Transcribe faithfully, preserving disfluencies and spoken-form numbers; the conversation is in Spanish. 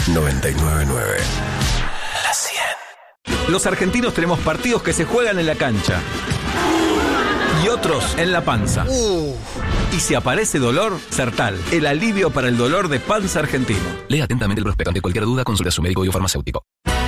noventa y nueve punto nueve. La cien. Los argentinos tenemos partidos que se juegan en la cancha y otros en la panza. Uh. Y si aparece dolor, Sertal, el alivio para el dolor de panza argentino. Lea atentamente el prospecto. Ante cualquier duda, consulte a su médico y o farmacéutico.